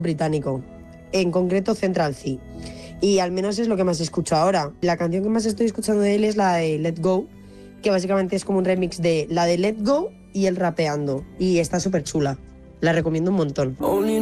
británico, en concreto Central Cee. Y al menos es lo que más escucho ahora. La canción que más estoy escuchando de él es la de Let Go, que básicamente es como un remix de la de Let Go y él rapeando. Y está súper chula. La recomiendo un montón.